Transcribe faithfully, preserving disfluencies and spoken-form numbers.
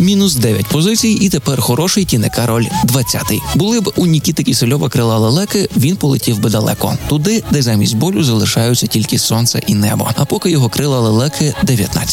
Мінус дев'ять позицій, і тепер хороший Тіне Кароль двадцятий. Були б у Нікіти Кісельова крила лелеки, він полетів би далеко. Туди, де замість болю залишаються тільки сонце і небо. А поки його крила лелеки дев'ятнадцяті.